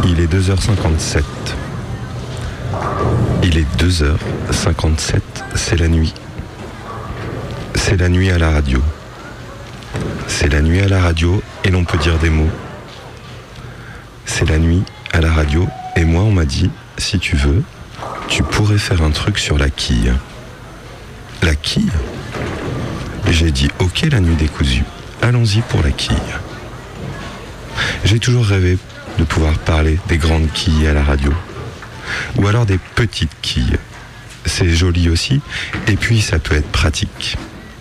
Il est 2h57. Il est 2h57, c'est la nuit. C'est la nuit à la radio. C'est la nuit à la radio et l'on peut dire des mots. C'est la nuit à la radio et moi on m'a dit, si tu veux, tu pourrais faire un truc sur la quille. La quille ? J'ai dit, ok la nuit décousue, allons-y pour la quille. J'ai toujours rêvé de pouvoir parler des grandes quilles à la radio. Ou alors des petites quilles. C'est joli aussi, et puis ça peut être pratique.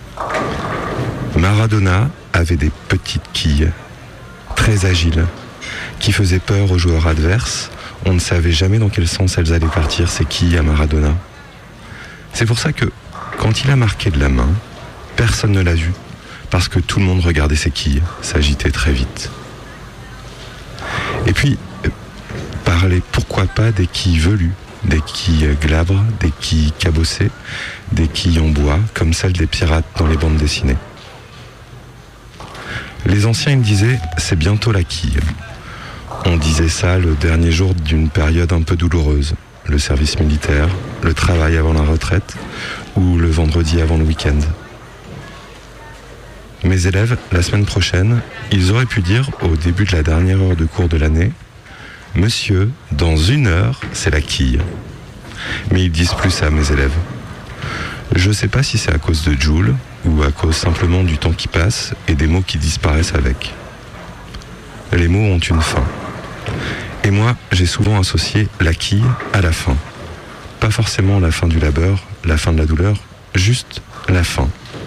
Maradona avait des petites quilles, très agiles, qui faisaient peur aux joueurs adverses. On ne savait jamais dans quel sens elles allaient partir, ces quilles à Maradona. C'est pour ça que, quand il a marqué de la main, personne ne l'a vu, parce que tout le monde regardait ses quilles s'agiter très vite. Et puis, parler, pourquoi pas, des quilles velues, des quilles glabres, des quilles cabossées, des quilles en bois, comme celles des pirates dans les bandes dessinées. Les anciens, ils me disaient, c'est bientôt la quille. On disait ça le dernier jour d'une période un peu douloureuse. Le service militaire, le travail avant la retraite ou le vendredi avant le week-end. Mes élèves, la semaine prochaine, ils auraient pu dire au début de la dernière heure de cours de l'année, « Monsieur, dans 1 heure, c'est la quille. » Mais ils disent plus ça à mes élèves. Je ne sais pas si c'est à cause de Joule ou à cause simplement du temps qui passe et des mots qui disparaissent avec. Les mots ont une fin. Et moi, j'ai souvent associé la quille à la fin. Pas forcément la fin du labeur, la fin de la douleur, juste la fin.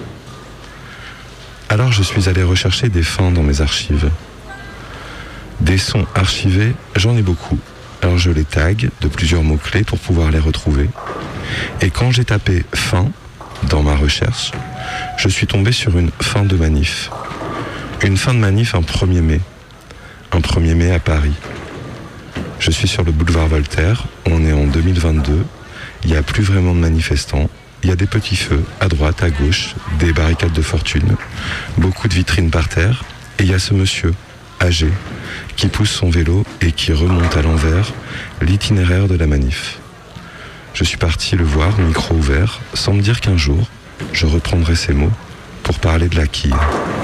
Alors je suis allé rechercher des fins dans mes archives. Des sons archivés, j'en ai beaucoup. Alors je les tag de plusieurs mots-clés pour pouvoir les retrouver. Et quand j'ai tapé « fin » dans ma recherche, je suis tombé sur une fin de manif. Une fin de manif un 1er mai. Un 1er mai à Paris. Je suis sur le boulevard Voltaire, on est en 2022, il n'y a plus vraiment de manifestants, il y a des petits feux à droite, à gauche, des barricades de fortune, beaucoup de vitrines par terre, et il y a ce monsieur, âgé, qui pousse son vélo et qui remonte à l'envers l'itinéraire de la manif. Je suis parti le voir, micro ouvert, sans me dire qu'un jour, je reprendrai ces mots pour parler de la quille.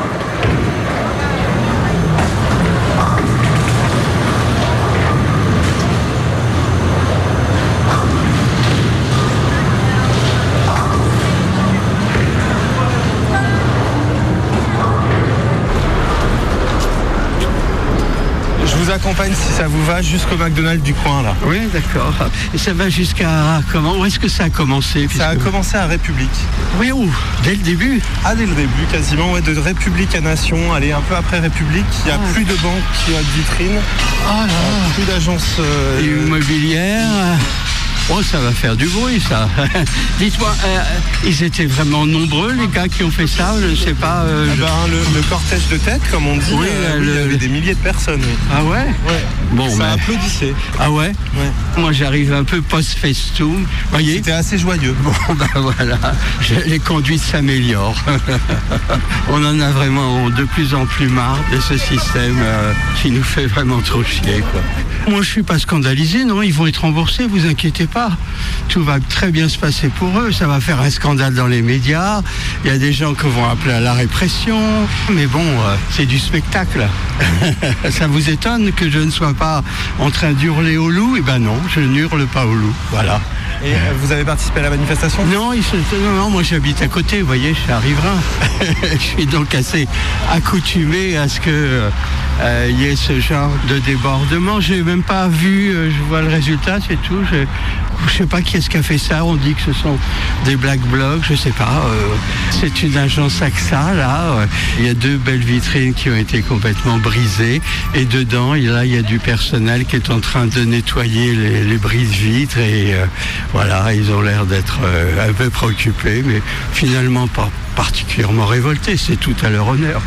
Accompagne si ça vous va jusqu'au McDonald's du coin là. Oui, d'accord. Et ça va jusqu'à comment? Où est-ce que ça a commencé? Ça a commencé à République. Oui, où? Dès le début? Ah, dès le début quasiment, ouais, de République à Nation. Allez, un peu après République, il n'y a plus de banques qui ont de vitrines. Ah là. Plus d'agences immobilières. Oh, ça va faire du bruit, ça. Dites-moi, ils étaient vraiment nombreux, les gars qui ont fait ça? Je ne sais pas. Le cortège de tête, comme on dit, oui, il y avait des milliers de personnes. Oui. Ah ouais? Ouais. Bon, ça applaudissait. Ah ouais? Ouais. Moi, j'arrive un peu post-festum. Voyez? C'était assez joyeux. Bon, ben voilà, les conduites s'améliorent. On en a vraiment de plus en plus marre de ce système qui nous fait vraiment trop chier, quoi. Moi, je suis pas scandalisé, non, ils vont être remboursés, vous inquiétez pas. Tout va très bien se passer pour eux, ça va faire un scandale dans les médias, il y a des gens qui vont appeler à la répression, mais bon, c'est du spectacle. Ça vous étonne que je ne sois pas en train d'hurler au loup? Eh ben non, je n'hurle pas au loup, voilà. Et vous avez participé à la manifestation? Non, moi j'habite à côté, vous voyez, je suis un riverain. Je suis donc assez accoutumé à ce que y ait ce genre de débordement. Je n'ai même pas vu, je vois le résultat, c'est tout. Je ne sais pas qui est-ce qui a fait ça, on dit que ce sont des black blocs, je ne sais pas. C'est une agence AXA, là. Il y a 2 belles vitrines qui ont été complètement brisées. Et dedans, il y a du personnel qui est en train de nettoyer les bris de vitres. Et voilà, ils ont l'air d'être un peu préoccupés, mais finalement pas particulièrement révoltés, c'est tout à leur honneur.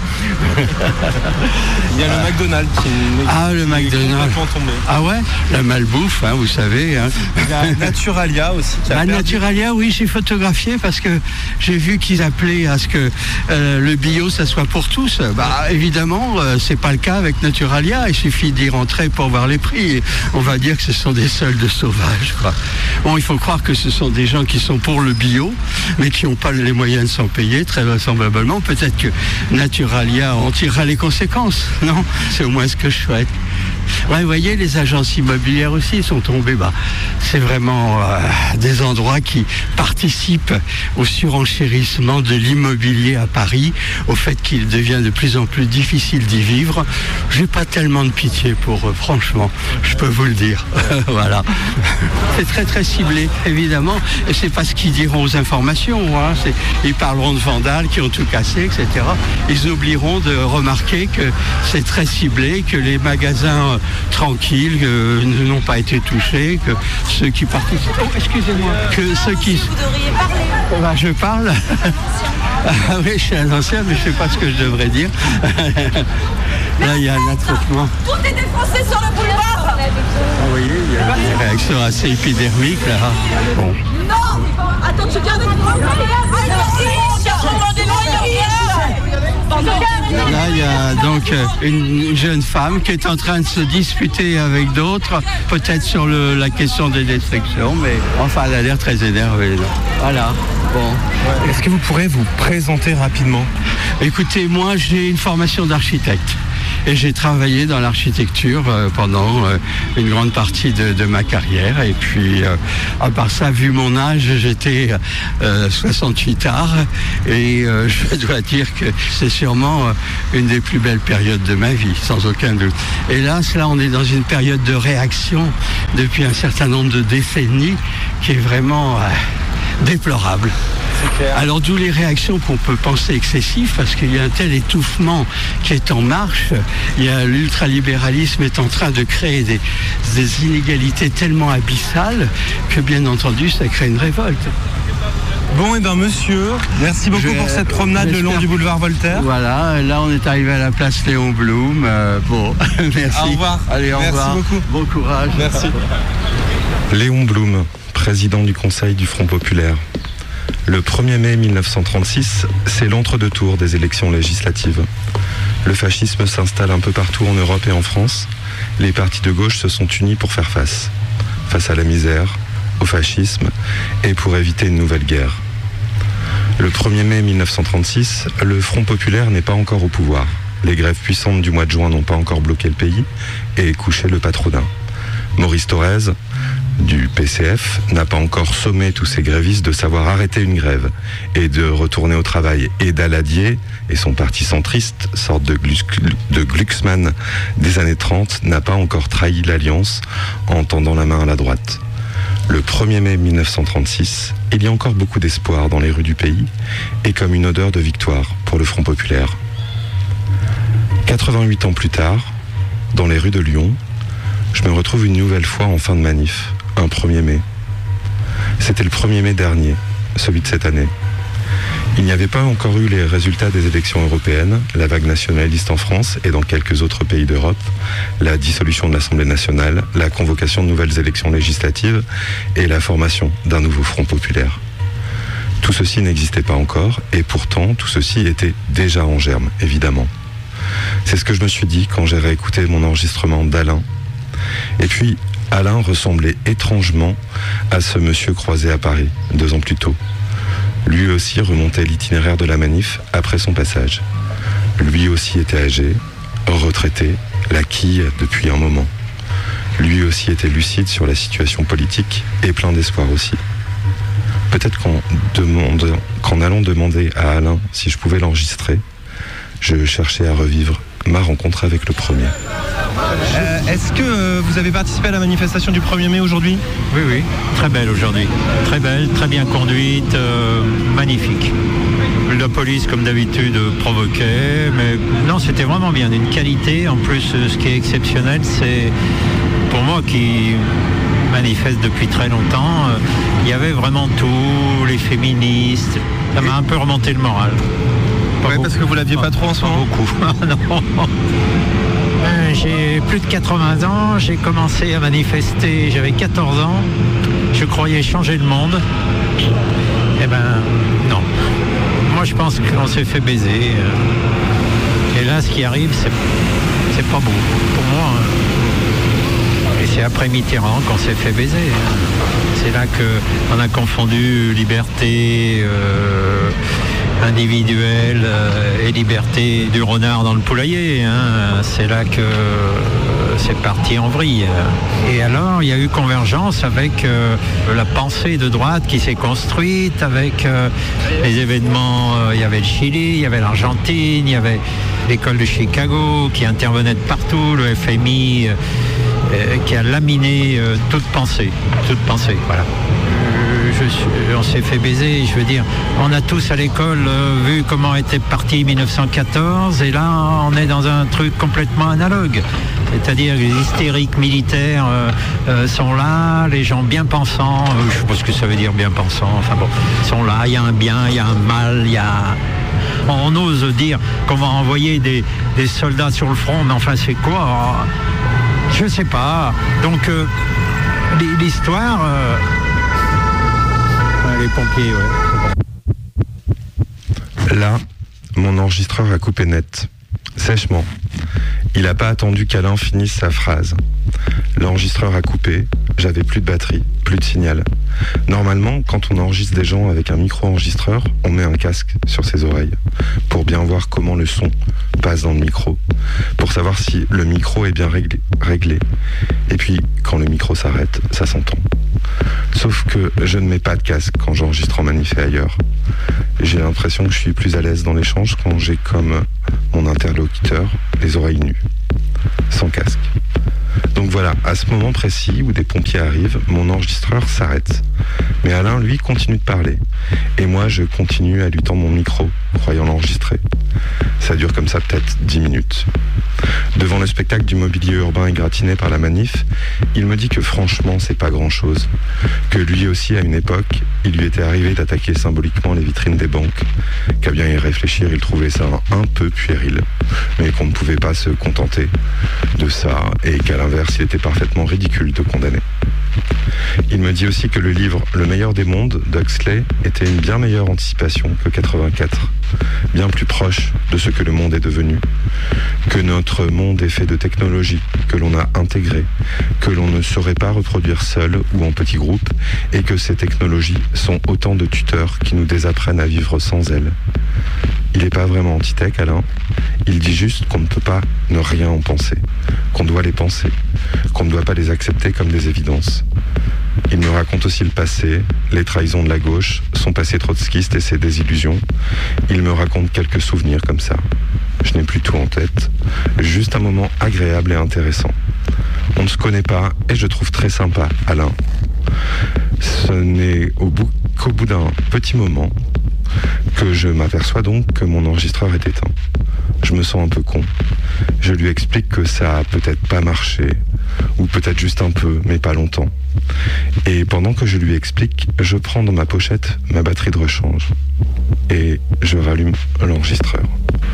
Il y a le McDonald's qui le est McDonald's. complètement tombé. Ah ouais, la malbouffe, vous savez. Il y a Naturalia aussi qui a perdu. Naturalia, oui, j'ai photographié parce que j'ai vu qu'ils appelaient à ce que le bio, ça soit pour tous. Évidemment, c'est pas le cas avec Naturalia. Il suffit d'y rentrer pour voir les prix. Et on va dire que ce sont des soldes sauvages, quoi. Bon, il faut croire que ce sont des gens qui sont pour le bio, mais qui n'ont pas les moyens de s'en payer, très vraisemblablement. Peut-être que Naturalia en tirera les conséquences, non? C'est au moins ce que je souhaite. Ouais, vous voyez, les agences immobilières aussi sont tombées. C'est vraiment des endroits qui participent au surenchérissement de l'immobilier à Paris, au fait qu'il devient de plus en plus difficile d'y vivre. J'ai pas tellement de pitié pour eux, franchement, je peux vous le dire. Voilà. C'est très très ciblé, évidemment, et c'est pas ce qu'ils diront aux informations. Ils parleront de vandales qui ont tout cassé, etc. Ils oublieront de remarquer que c'est très ciblé, que les magasins tranquilles n'ont pas été touchés, que ceux qui participent... Oh, excusez-moi. Que ceux qui... Vous devriez parler. Je parle. Ah oui, je suis un ancien, mais je ne sais pas ce que je devrais dire. Là, il y a un attroupement. Tout est défoncé sur le boulevard. Vous voyez, il y a des réactions assez épidermiques, là. Bon. Non. Attends, tu gardes une preuve. Là, il y a donc une jeune femme qui est en train de se disputer avec d'autres, peut-être sur la question des destructions, mais enfin, elle a l'air très énervée. Là. Voilà. Bon. Est-ce que vous pourrez vous présenter rapidement? Écoutez, moi, j'ai une formation d'architecte. Et j'ai travaillé dans l'architecture pendant une grande partie de ma carrière. Et puis, à part ça, vu mon âge, j'étais 68 arts. Et je dois dire que c'est sûrement une des plus belles périodes de ma vie, sans aucun doute. Hélas, là, on est dans une période de réaction depuis un certain nombre de décennies qui est vraiment déplorable. Alors d'où les réactions qu'on peut penser excessives, parce qu'il y a un tel étouffement qui est en marche. L'ultralibéralisme est en train de créer des inégalités tellement abyssales que bien entendu ça crée une révolte. Bon, monsieur, merci beaucoup pour cette promenade le long du boulevard Voltaire. Voilà, là on est arrivé à la place Léon Blum. Merci. Au revoir. Allez, au revoir. Merci beaucoup. Bon courage. Merci. Léon Blum, président du Conseil du Front Populaire. Le 1er mai 1936, c'est l'entre-deux tours des élections législatives. Le fascisme s'installe un peu partout en Europe et en France. Les partis de gauche se sont unis pour faire face à la misère, au fascisme et pour éviter une nouvelle guerre. Le 1er mai 1936, le Front Populaire n'est pas encore au pouvoir. Les grèves puissantes du mois de juin n'ont pas encore bloqué le pays et couché le patronat. Maurice Thorez, du PCF, n'a pas encore sommé tous ces grévistes de savoir arrêter une grève et de retourner au travail. Et Daladier et son parti centriste, sorte de Glucksmann des années 30, n'a pas encore trahi l'alliance en tendant la main à la droite. Le 1er mai 1936, il y a encore beaucoup d'espoir dans les rues du pays et comme une odeur de victoire pour le Front Populaire. 88 ans plus tard, dans les rues de Lyon, je me retrouve une nouvelle fois en fin de manif, un 1er mai. C'était le 1er mai dernier, celui de cette année. Il n'y avait pas encore eu les résultats des élections européennes, la vague nationaliste en France et dans quelques autres pays d'Europe, la dissolution de l'Assemblée nationale, la convocation de nouvelles élections législatives et la formation d'un nouveau Front populaire. Tout ceci n'existait pas encore et pourtant tout ceci était déjà en germe, évidemment. C'est ce que je me suis dit quand j'ai réécouté mon enregistrement d'Alain. Et puis, Alain ressemblait étrangement à ce monsieur croisé à Paris, 2 ans plus tôt. Lui aussi remontait l'itinéraire de la manif après son passage. Lui aussi était âgé, retraité, la quille depuis un moment. Lui aussi était lucide sur la situation politique et plein d'espoir aussi. Peut-être qu'en allant demander à Alain si je pouvais l'enregistrer, je cherchais à revivre ma rencontre avec le premier. Est-ce que vous avez participé à la manifestation du 1er mai aujourd'hui? Oui, très belle aujourd'hui. Très belle, très bien conduite, magnifique. La police, comme d'habitude, provoquait, mais non, c'était vraiment bien, d'une qualité. En plus, ce qui est exceptionnel, c'est pour moi qui manifeste depuis très longtemps. Il y avait vraiment tout, les féministes. Ça m'a un peu remonté le moral. Ouais, parce que vous l'aviez pas trop en ce moment. Beaucoup. Non. J'ai plus de 80 ans, j'ai commencé à manifester, j'avais 14 ans. Je croyais changer le monde. Eh ben, non. Moi, je pense qu'on s'est fait baiser. Et là, ce qui arrive, c'est pas beau. Pour moi. Et c'est après Mitterrand qu'on s'est fait baiser. C'est là qu'on a confondu liberté individuelle et liberté du renard dans le poulailler. C'est là que c'est parti en vrille. Et alors, il y a eu convergence avec la pensée de droite qui s'est construite, avec les événements. Il y avait le Chili, il y avait l'Argentine, il y avait l'école de Chicago qui intervenait de partout, le FMI qui a laminé toute pensée, voilà. On s'est fait baiser, je veux dire, on a tous à l'école vu comment était parti 1914 et là on est dans un truc complètement analogue, c'est-à-dire les hystériques militaires sont là, les gens bien pensants, je sais pas ce que ça veut dire bien pensants, enfin bon, sont là, il y a un bien, il y a un mal, il y a... On ose dire qu'on va envoyer des soldats sur le front, mais enfin c'est quoi? Je sais pas. Donc l'histoire... les pompiers, ouais. Là, mon enregistreur a coupé net, sèchement. Il n'a pas attendu qu'Alain finisse sa phrase. L'enregistreur a coupé, j'avais plus de batterie, plus de signal. Normalement, quand on enregistre des gens avec un micro-enregistreur, on met un casque sur ses oreilles pour bien voir comment le son passe dans le micro, pour savoir si le micro est bien réglé. Et puis, quand le micro s'arrête, ça s'entend. Sauf que je ne mets pas de casque quand j'enregistre en manif et ailleurs. J'ai l'impression que je suis plus à l'aise dans l'échange quand j'ai comme mon interlocuteur les oreilles nues, sans casque. Donc voilà, à ce moment précis où des pompiers arrivent, mon enregistreur s'arrête. Mais Alain, lui, continue de parler. Et moi, je continue à lui tendre mon micro, croyant l'enregistrer. Ça dure comme ça peut-être 10 minutes. Devant le spectacle du mobilier urbain égratigné par la manif, il me dit que franchement, c'est pas grand-chose. Que lui aussi, à une époque, il lui était arrivé d'attaquer symboliquement les vitrines des banques. Qu'à bien y réfléchir, il trouvait ça un peu puéril. Mais qu'on ne pouvait pas se contenter de ça, et qu'à l'inverse, il était parfaitement ridicule de condamner. Il me dit aussi que le livre Le meilleur des mondes d'Huxley était une bien meilleure anticipation que 84, bien plus proche de ce que le monde est devenu, que notre monde est fait de technologies que l'on a intégrées, que l'on ne saurait pas reproduire seul ou en petits groupes, et que ces technologies sont autant de tuteurs qui nous désapprennent à vivre sans elles. Il n'est pas vraiment anti-tech, Alain. Il dit juste qu'on ne peut pas ne rien en penser, qu'on doit les penser, qu'on ne doit pas les accepter comme des évidences. Il me raconte aussi le passé, les trahisons de la gauche, son passé trotskiste et ses désillusions. Il me raconte quelques souvenirs comme ça. Je n'ai plus tout en tête, juste un moment agréable et intéressant. On ne se connaît pas et je trouve très sympa, Alain. Ce n'est qu'au bout d'un petit moment que je m'aperçois donc que mon enregistreur est éteint. Je me sens un peu con. Je lui explique que ça a peut-être pas marché, ou peut-être juste un peu, mais pas longtemps. Et pendant que je lui explique, je prends dans ma pochette ma batterie de rechange. Et je rallume l'enregistreur.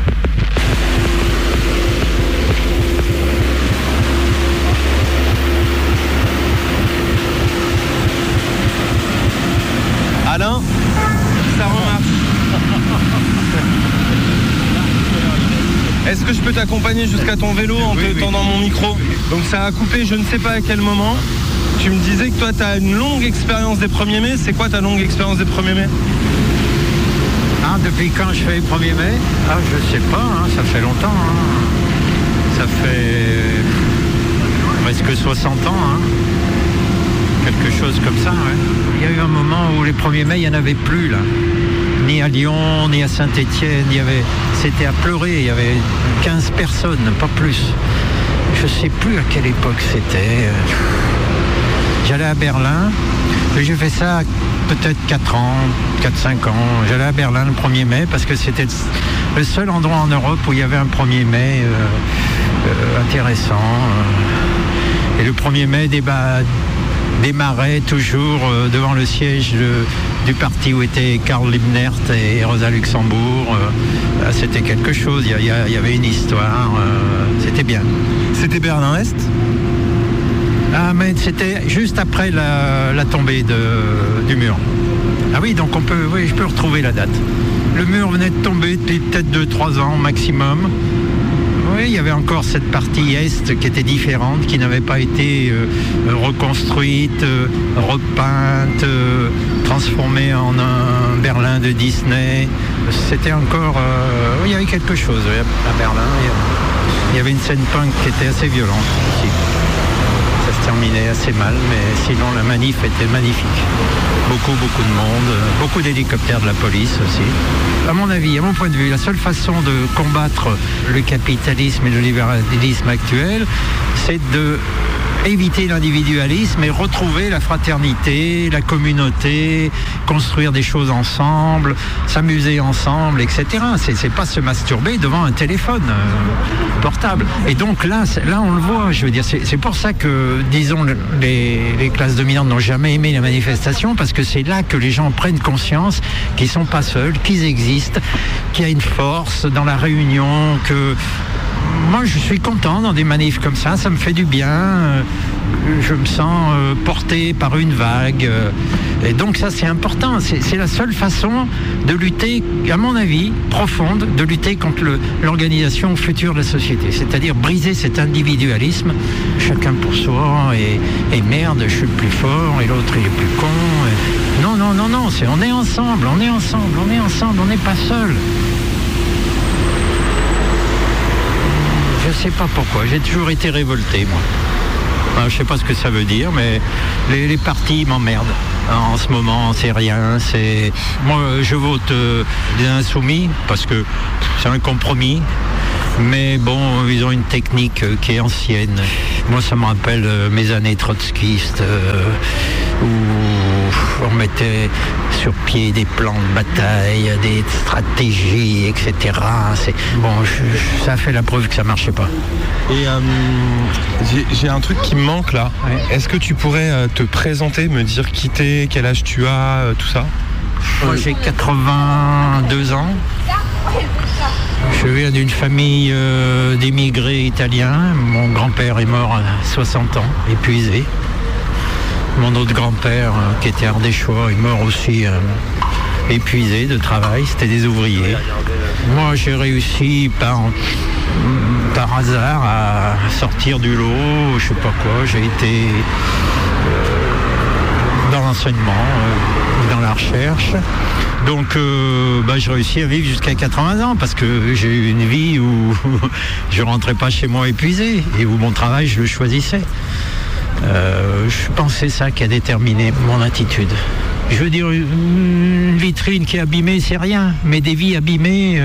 Alain, ça remarche. Est-ce que je peux t'accompagner jusqu'à ton vélo en te tendant mon micro? Donc ça a coupé, je ne sais pas à quel moment. Tu me disais que toi tu as une longue expérience des 1er mai. C'est quoi ta longue expérience des 1er mai? Depuis quand je fais les 1er mai? Je sais pas, ça fait longtemps. Ça fait presque 60 ans. Quelque chose comme ça. Il y a eu un moment où les 1er mai, il n'y en avait plus là. Ni à Lyon, ni à Saint-Étienne, c'était à pleurer, il y avait 15 personnes, pas plus. Je ne sais plus à quelle époque c'était. J'allais à Berlin, et j'ai fait ça peut-être 4 ans, 4-5 ans. J'allais à Berlin le 1er mai parce que c'était le seul endroit en Europe où il y avait un 1er mai intéressant. Et le 1er mai démarrait toujours devant le siège du parti où étaient Karl Liebknecht et Rosa Luxembourg. C'était quelque chose, il y avait une histoire, c'était bien. C'était Berlin-Est ? Ah, mais c'était juste après la tombée du mur. Ah oui, donc je peux retrouver la date. Le mur venait de tomber depuis peut-être 2-3 ans maximum. Oui, il y avait encore cette partie est qui était différente, qui n'avait pas été reconstruite, repeinte, transformée en un Berlin de Disney. C'était encore... il y avait quelque chose à Berlin. Il y avait une scène punk qui était assez violente aussi. Ça se terminait assez mal, mais sinon la manif était magnifique. Beaucoup de monde, beaucoup d'hélicoptères de la police aussi. À mon avis, à mon point de vue, la seule façon de combattre le capitalisme et le libéralisme actuel, c'est de éviter l'individualisme et retrouver la fraternité, la communauté, construire des choses ensemble, s'amuser ensemble, etc. C'est pas se masturber devant un téléphone portable. Et donc là on le voit, je veux dire, c'est pour ça que, disons, les classes dominantes n'ont jamais aimé la manifestation, parce que c'est là que les gens prennent conscience qu'ils sont pas seuls, qu'ils existent, qu'il y a une force dans la réunion, que... Moi, je suis content dans des manifs comme ça me fait du bien. Je me sens porté par une vague. Et donc ça, c'est important. C'est la seule façon de lutter, à mon avis, profonde, de lutter contre l'organisation future de la société. C'est-à-dire briser cet individualisme, chacun pour soi, et merde, je suis le plus fort, et l'autre, il est plus con. Non, on est ensemble, on n'est pas seul. Je sais pas pourquoi, j'ai toujours été révolté, moi. Enfin, je sais pas ce que ça veut dire, mais les partis m'emmerdent. En ce moment, c'est rien. Moi, je vote des insoumis parce que c'est un compromis. Mais bon, ils ont une technique qui est ancienne. Moi, ça me rappelle mes années trotskistes où on mettait sur pied des plans de bataille, des stratégies, etc. Ça a fait la preuve que ça marchait pas. Et j'ai un truc qui me manque là. Ouais. Est-ce que tu pourrais te présenter, me dire qui t'es, quel âge tu as, tout ça ? Moi, j'ai 82 ans. Je viens d'une famille d'émigrés italiens. Mon grand-père est mort à 60 ans, épuisé. Mon autre grand-père, qui était ardéchois, est mort aussi épuisé de travail. C'était des ouvriers. Moi, j'ai réussi par hasard à sortir du lot, je sais pas quoi. J'ai été dans l'enseignement, dans la recherche. Donc je réussis à vivre jusqu'à 80 ans parce que j'ai eu une vie où je rentrais pas chez moi épuisé et où mon travail, je le choisissais. Je pense que c'est ça qui a déterminé mon attitude. Je veux dire, une vitrine qui est abîmée, c'est rien, mais des vies abîmées,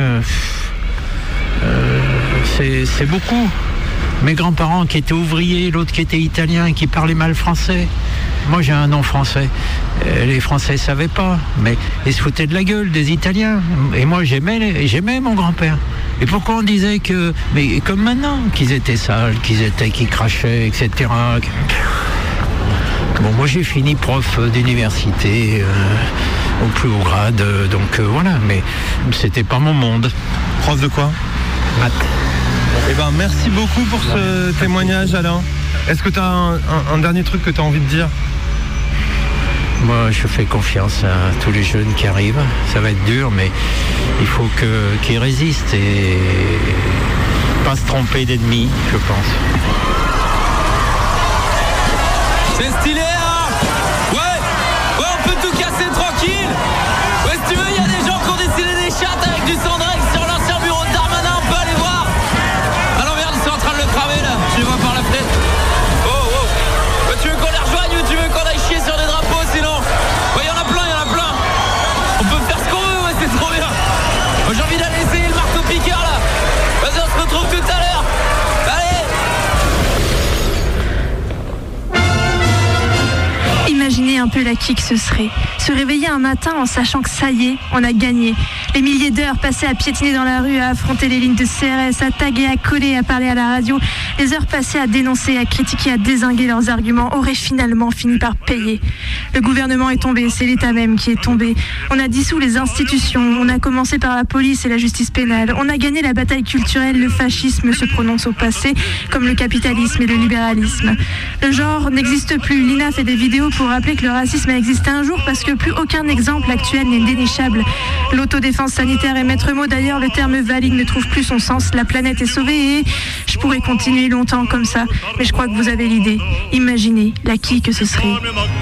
c'est beaucoup. Mes grands-parents qui étaient ouvriers, l'autre qui était italien, qui parlait mal français. Moi, j'ai un nom français. Les Français ne savaient pas, mais ils se foutaient de la gueule des Italiens. Et moi, j'aimais mon grand-père. Et pourquoi on disait mais comme maintenant, qu'ils étaient sales, qu'ils crachaient, etc. Bon, moi, j'ai fini prof d'université au plus haut grade, donc voilà. Mais c'était pas mon monde. Prof de quoi ? Maths. Eh ben, merci beaucoup pour ce témoignage, Alain. Est-ce que tu as un dernier truc que tu as envie de dire ? Moi, je fais confiance à tous les jeunes qui arrivent. Ça va être dur, mais il faut qu'ils résistent et pas se tromper d'ennemis, je pense. C'est stylé, hein ? Ouais, on peut tout casser tranquille. Ouais, si tu veux, il y a des gens qui ont dessiné des chattes avec du Sandrex sur l'ancien bureau de Darmanin, on peut aller voir. Ah non, merde, ils sont en train de le cramer, là. Je les vois par la fenêtre. Oh. Tu veux qu'on les rejoigne ou tu veux qu'on aille chier sur des drapeaux, sinon ? Ouais, il y en a plein. On peut faire ce qu'on veut, ouais, c'est trop bien. Moi, j'ai envie d'aller essayer le marteau piqueur, là. Vas-y, on se retrouve tout à l'heure. Allez. peu la qui que ce serait. Se réveiller un matin en sachant que ça y est, on a gagné. Les milliers d'heures passées à piétiner dans la rue, à affronter les lignes de CRS, à taguer, à coller, à parler à la radio, les heures passées à dénoncer, à critiquer, à dézinguer leurs arguments auraient finalement fini par payer. Le gouvernement est tombé, c'est l'État même qui est tombé. On a dissous les institutions, on a commencé par la police et la justice pénale. On a gagné la bataille culturelle, le fascisme se prononce au passé, comme le capitalisme et le libéralisme. Le genre n'existe plus. L'INA fait des vidéos pour rappeler que le racisme a existé un jour parce que plus aucun exemple actuel n'est dénichable. L'autodéfense sanitaire est maître mot. D'ailleurs, le terme valide ne trouve plus son sens. La planète est sauvée et je pourrais continuer longtemps comme ça. Mais je crois que vous avez l'idée. Imaginez la qui que ce serait.